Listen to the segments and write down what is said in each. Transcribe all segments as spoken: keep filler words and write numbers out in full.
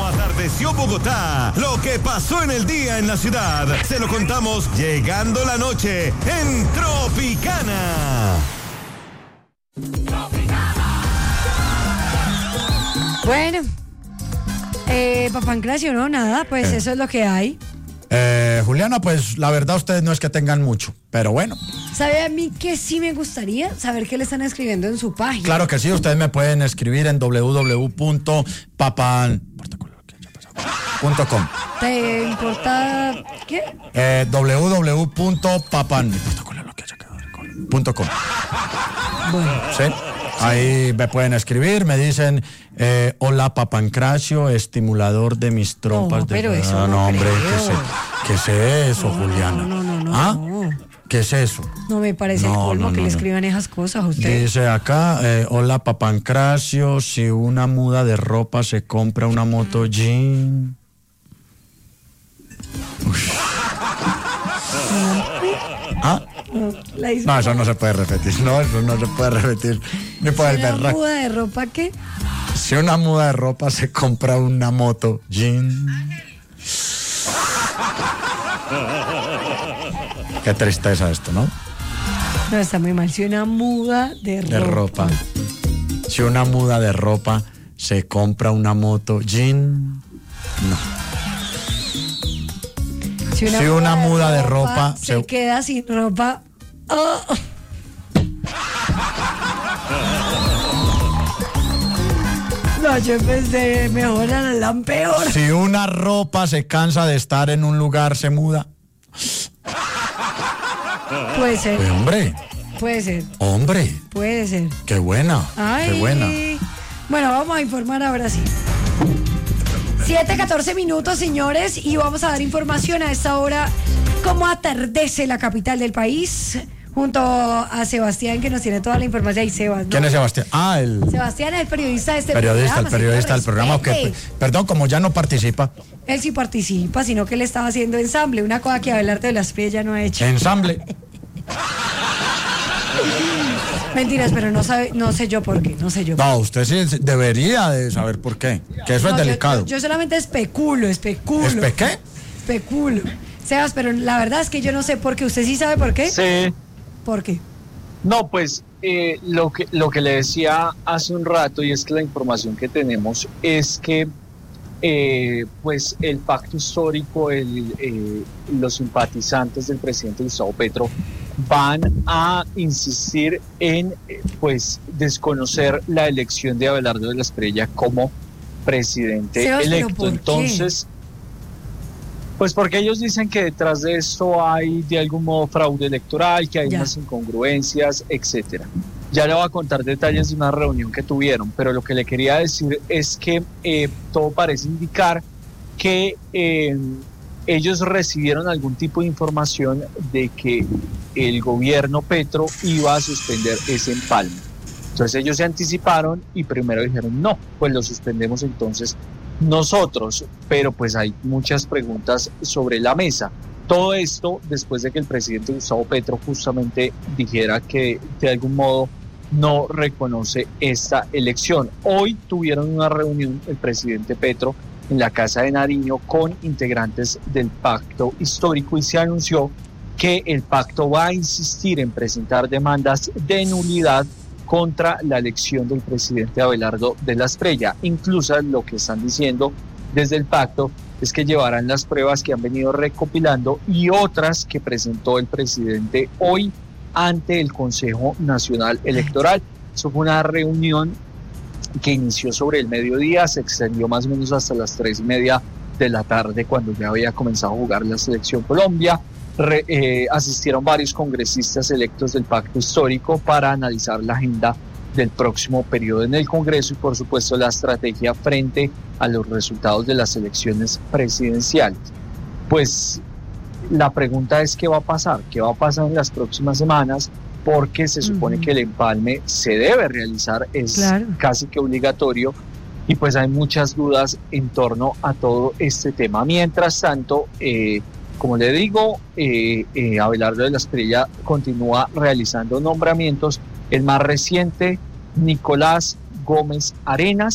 Atardeció Bogotá. Lo que pasó en el día en la ciudad. Se lo contamos llegando la noche en Tropicana. Bueno, eh, Papancracio, no, nada, pues eh. eso es lo que hay. Eh, Juliana, pues la verdad ustedes no es que tengan mucho, pero bueno. ¿Sabe a mí que sí me gustaría saber qué le están escribiendo en su página? Claro que sí, ustedes me pueden escribir en doble u doble u doble u punto papan punto com. ¿Te importa qué? Eh, doble u doble u doble u punto papan punto com. Bueno. Sí. Ahí me pueden escribir, me dicen, eh, hola Papancracio, estimulador de mis trompas. No, pero de... eso no, no, no hombre, creo. ¿qué es, ¿qué es eso, no, Juliana? No, no, no, ¿Ah? no. ¿Qué es eso? No me parece no, el colmo no, que no, le no. escriban esas cosas a usted. Dice acá, eh, hola Papancracio, si una muda de ropa se compra una moto jean. ¿Ah? No, eso no se puede repetir. No, eso no se puede repetir. Ni por el ¿Una berraco. muda de ropa qué? Si una muda de ropa se compra una moto jean. Qué tristeza esto, ¿no? No, está muy mal. Si una muda de ropa. De ropa. Si una muda de ropa se compra una moto jean. No. Si una, si muda, una de muda de ropa, ropa se, se queda sin ropa. Oh. No, yo pensé mejor a la peor. Si una ropa se cansa de estar en un lugar, se muda. Puede ser. Eh, hombre. Puede ser. Hombre. Puede ser. Qué buena. Ay. Qué buena. Bueno, vamos a informar ahora sí. siete, catorce minutos, señores, y vamos a dar información a esta hora. Cómo atardece la capital del país, junto a Sebastián, que nos tiene toda la información. Y Sebas, ¿no? ¿Quién es Sebastián? Ah, el... Sebastián es el periodista de este periodista, programa. el periodista del programa. Respete. Okay. Perdón, como ya no participa. Él sí participa, sino que él estaba haciendo ensamble, una cosa que Abelardo de las Piedras ya no ha hecho. Ensamble. Mentiras, pero no sabe, no sé yo por qué, no sé yo. No, usted sí debería de saber por qué, que eso no, es delicado. Yo, yo, yo solamente especulo, especulo. ¿Espe qué? Especulo. Sebas, pero la verdad es que yo no sé por qué. ¿Usted sí sabe por qué? Sí. ¿Por qué? No, pues eh, lo que lo que le decía hace un rato, y es que la información que tenemos es que eh, pues el pacto histórico, el, eh, los simpatizantes del presidente Gustavo Petro van a insistir en eh, pues desconocer la elección de Abelardo de la Espriella como presidente Sebas, electo. ¿pero por Entonces, pues porque ellos dicen que detrás de esto hay de algún modo fraude electoral, que hay ya. unas incongruencias, etcétera. Ya le voy a contar detalles de una reunión que tuvieron, pero lo que le quería decir es que eh, todo parece indicar que eh, ellos recibieron algún tipo de información de que el gobierno Petro iba a suspender ese empalme. Entonces ellos se anticiparon y primero dijeron, no, pues lo suspendemos entonces nosotros, pero pues hay muchas preguntas sobre la mesa. Todo esto después de que el presidente Gustavo Petro justamente dijera que de algún modo no reconoce esta elección. Hoy tuvieron una reunión el presidente Petro en la Casa de Nariño con integrantes del pacto histórico y se anunció que el pacto va a insistir en presentar demandas de nulidad contra la elección del presidente Abelardo de la Espriella. Incluso lo que están diciendo desde el pacto es que llevarán las pruebas que han venido recopilando y otras que presentó el presidente hoy ante el Consejo Nacional Electoral. Eso fue una reunión que inició sobre el mediodía, se extendió más o menos hasta las tres y media de la tarde cuando ya había comenzado a jugar la Selección Colombia. Re, eh, asistieron varios congresistas electos del pacto histórico para analizar la agenda del próximo periodo en el Congreso y por supuesto la estrategia frente a los resultados de las elecciones presidenciales. Pues la pregunta es qué va a pasar, qué va a pasar en las próximas semanas, porque se supone uh-huh. que el empalme se debe realizar, es claro. casi que obligatorio, y pues hay muchas dudas en torno a todo este tema. Mientras tanto, eh, como le digo, eh, eh, Abelardo de la Espriella continúa realizando nombramientos. El más reciente, Nicolás Gómez Arenas,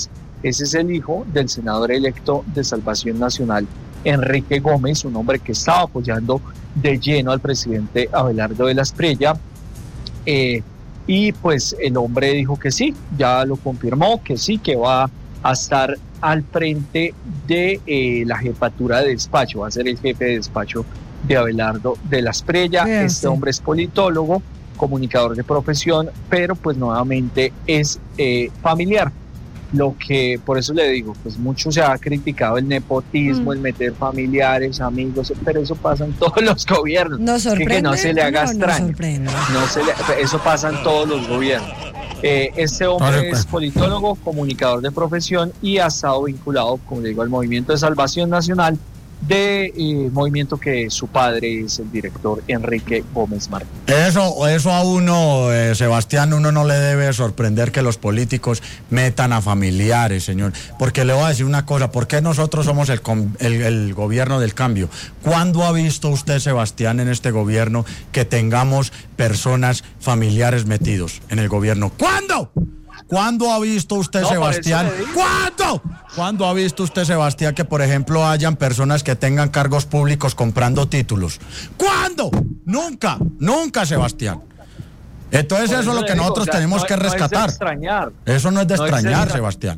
Ese es el hijo del senador electo de Salvación Nacional, Enrique Gómez, un hombre que estaba apoyando de lleno al presidente Abelardo de la Espriella. Eh, y pues el hombre dijo que sí, ya lo confirmó, que sí, que va a estar al frente de eh, la jefatura de despacho, va a ser el jefe de despacho de Abelardo de la Espriella. Bien, este sí. hombre es politólogo, comunicador de profesión, pero pues nuevamente es eh, familiar. Lo que, por eso le digo, pues mucho se ha criticado el nepotismo, Mm. el meter familiares, amigos, pero eso pasa en todos los gobiernos. ¿Nos Es que- sorprende? que no se le haga No, nos extraño. sorprende. No se le- eso pasa en todos los gobiernos. Eh, este hombre Vale, pues. es politólogo, comunicador de profesión y ha estado vinculado, como le digo, al Movimiento de Salvación Nacional, de eh, movimiento que su padre es el director Enrique Gómez Martín. Eso, eso a uno, eh, Sebastián, uno no le debe sorprender que los políticos metan a familiares, señor. Porque le voy a decir una cosa, ¿por qué nosotros somos el, com- el, el gobierno del cambio? ¿Cuándo ha visto usted, Sebastián, en este gobierno que tengamos personas familiares metidos en el gobierno? ¿Cuándo? ¿Cuándo ha visto usted, No, por eso Sebastián? le digo. ¿Cuándo? ¿Cuándo ha visto usted, Sebastián, que por ejemplo hayan personas que tengan cargos públicos comprando títulos? ¿Cuándo? Nunca, nunca, Sebastián. Entonces Por eso es lo le que digo, nosotros o sea, tenemos no- que no es de rescatar. extrañar. Eso no es de No es de extrañar, extrañar. Sebastián.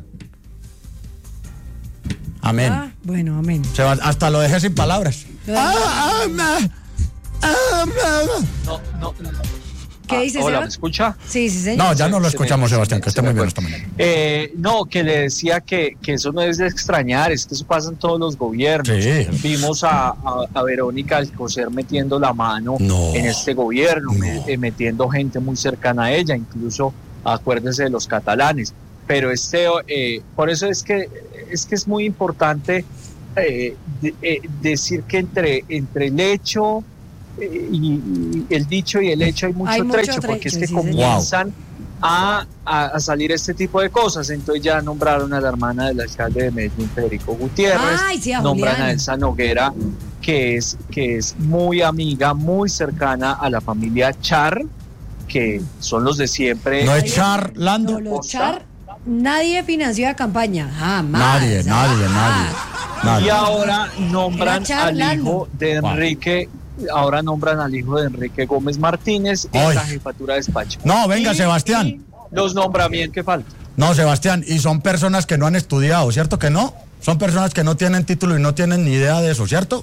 Amén. Ah, bueno, amén. Seba- hasta lo dejé sin palabras. Ah, amén. Amén. No, no, no. ¿Qué Ah, dice, hola, Seba? ¿me escucha? Sí, sí, señor. No, ya no lo Se- escuchamos, se me- Sebastián, que se esté me muy bien fue. esta mañana. Eh, no, que le decía que, que eso no es de extrañar, es que eso pasa en todos los gobiernos. Sí. Vimos a, a, a Verónica Alcocer metiendo la mano No. en este gobierno, No. me- eh, metiendo gente muy cercana a ella, incluso acuérdese de los catalanes. Pero este, eh, por eso es que es que es muy importante eh, de- eh, decir que entre, entre el hecho eh, y, y el dicho y el hecho hay mucho, Hay mucho trecho, porque es trecho, que sí, señor. comienzan a, a, a salir este tipo de cosas. Entonces ya nombraron a la hermana del alcalde de Medellín, Federico Gutiérrez, Ay, sí, a nombran Juliana. a Elsa Noguera, que es, que es muy amiga, muy cercana a la familia Char, que son los de siempre. No es Ay, Charlando. No, lo Costa. Char, nadie financió la campaña, jamás. Nadie, nadie, nadie. jamás. nadie. Y ahora nombran Era al charlando. hijo de Enrique, ahora nombran al hijo de Enrique Gómez Martínez en Ay. la jefatura de despacho. No, venga, Y- Sebastián. y los nombramientos que faltan. No, Sebastián, y son personas que no han estudiado, ¿cierto que no? Son personas que no tienen título y no tienen ni idea de eso, ¿cierto?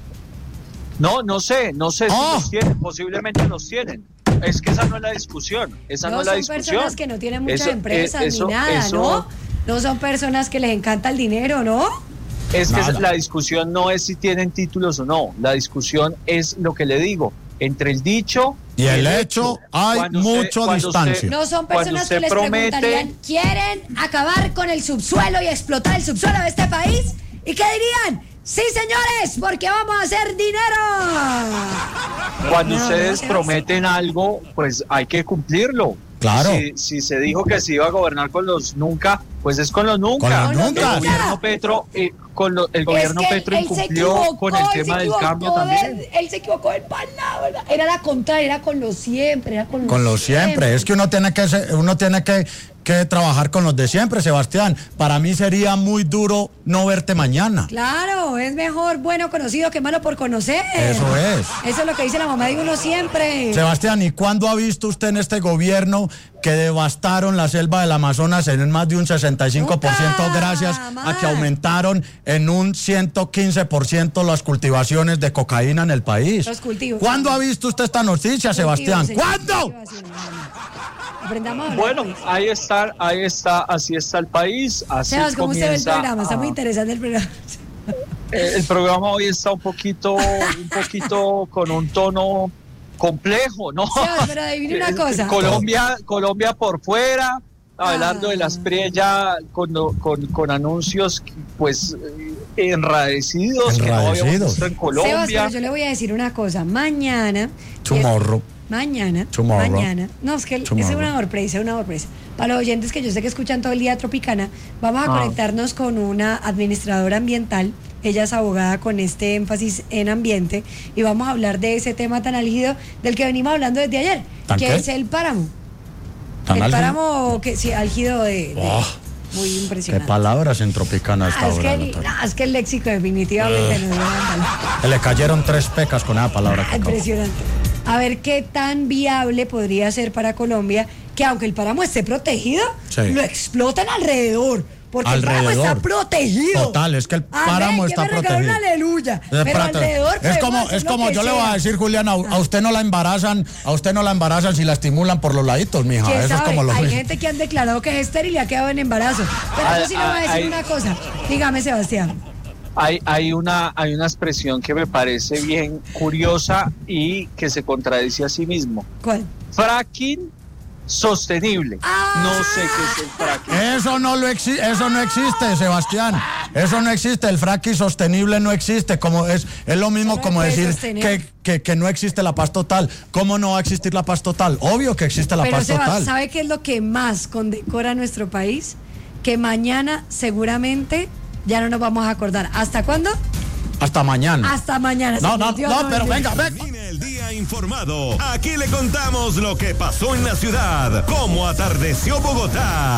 No, no sé, no sé Ah. si los tienen, posiblemente los tienen. Es que esa no es la discusión, esa no, No es la son discusión. personas que no tienen muchas Eso, empresas eh, eso- ni nada, eso- ¿no? No son personas que les encanta el dinero, ¿no? Es que Nada. la discusión no es si tienen títulos o no, la discusión es lo que le digo, entre el dicho Y el hecho, hay Cuando usted- mucho cuando distancia. usted- No son Cuando personas usted que les promete- preguntarían, ¿quieren acabar con el subsuelo y explotar el subsuelo de este país? ¿Y qué dirían? Sí, señores, porque vamos a hacer dinero. Cuando No, ustedes no se prometen algo, pues hay que cumplirlo. Claro. Si, si se dijo que se iba a gobernar con los nunca, pues es con los nunca. Con los nunca. El gobierno Petro, eh, con lo- el gobierno Es que Petro él se incumplió equivocó, con el él se tema del equivocó cambio de- también. Él se equivocó en palabra. Era la contraria, era con lo siempre, era con lo Con los siempre, es que uno tiene que ser- uno tiene que, que trabajar con los de siempre, Sebastián. Para mí sería muy duro no verte mañana. Claro, es mejor bueno conocido que malo por conocer. Eso es. Eso es lo que dice la mamá de uno siempre. Sebastián, ¿y cuándo ha visto usted en este gobierno que devastaron la selva del Amazonas en más de un sesenta y cinco por ciento Nunca, gracias a jamás. que aumentaron en un ciento quince por ciento las cultivaciones de cocaína en el país? Los cultivos. ¿Cuándo ha visto usted esta noticia, Sebastián? Cultivo, señor, ¿Cuándo? cultivación, no. Aprendamos a hablar, Bueno, pues. ahí está, ahí está, así está el país, así Sebas, ¿cómo usted ve el comienza programa? Está muy a- interesante el programa. Eh, El programa hoy está un poquito, un poquito con un tono complejo, ¿no? Sebas, pero adivine una Eh, cosa. Colombia, Colombia por fuera, hablando Ah. de las ya con, con, con anuncios pues eh, enradecidos, que no habíamos Enradecidos. visto en Sebas, Colombia. pero yo le voy a decir una cosa. Mañana. Tomorrow. Mañana, Tomorrow. mañana, no, es que es Tomorrow. una sorpresa, una sorpresa. Para los oyentes que yo sé que escuchan todo el día Tropicana, vamos a Ah. conectarnos con una administradora ambiental. Ella es abogada con este énfasis en ambiente y vamos a hablar de ese tema tan álgido del que venimos hablando desde ayer, ¿Tan que qué? es el páramo. ¿Tan el álgido? páramo, que sí, álgido de, de- Oh. muy Qué impresionante. palabras en Tropicana hasta Ah, es, ahora. que, el- Natalia. no, es que el léxico definitivamente no es Le cayeron tres pecas con esa palabra que acabó. impresionante. A ver qué tan viable podría ser para Colombia que aunque el páramo esté protegido, Sí. lo explotan alrededor. Porque el páramo está Alrededor. protegido. Total, es que el Amén, páramo que está me regale protegido. un aleluya. Eh, Pero espérate. alrededor es podemos como, hacer es lo como que yo le voy sea. a decir, Julián, a, a usted no la embarazan, a usted no la embarazan si la estimulan por los laditos, mija. ¿Quién Eso sabe? es como lo Hay mismo. gente que han declarado que es estéril y ha quedado en embarazo. Pero Ay, yo sí le voy a decir ay, una cosa. Dígame, Sebastián. Hay, hay, una, hay una expresión que me parece bien curiosa y que se contradice a sí mismo. ¿Cuál? Fracking sostenible. Ah. No sé qué es el fracking. Eso no lo exi- eso no existe, Sebastián. Eso no existe. El fracking sostenible no existe. Como es, es lo mismo No como puede decir sostener. que, que, que no existe la paz total. ¿Cómo no va a existir la paz total? Obvio que existe la Pero paz Sebas, total. ¿sabe qué es lo que más condecora nuestro país? Que mañana seguramente ya no nos vamos a acordar. ¿Hasta cuándo? Hasta mañana. Hasta mañana. No, señor. no, Dios no, lo pero bendiga. venga, venga. Termina el día informado. Aquí le contamos lo que pasó en la ciudad, cómo atardeció Bogotá.